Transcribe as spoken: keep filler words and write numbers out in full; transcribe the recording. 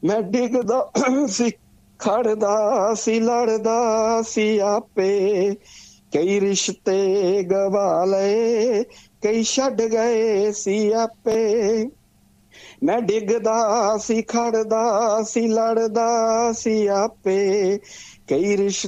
ਮੈਂ ਡਿੱਗਦਾ ਸੀ ਖੜਦਾ ਸੀ ਲੜਦਾ ਸੀ ਆਪੇ, ਕਈ ਰਿਸ਼ਤੇ ਗਵਾ ਲਏ ਕਈ ਛੱਡ ਗਏ ਸੀ ਆਪੇ। ਮੈਂ ਡਿੱਗਦਾ ਸੀ ਖੜਦਾ ਸੀ ਲੜਦਾ ਸੀ ਆਪੇ, ਕਈ ਰਿਸ਼ਤੇ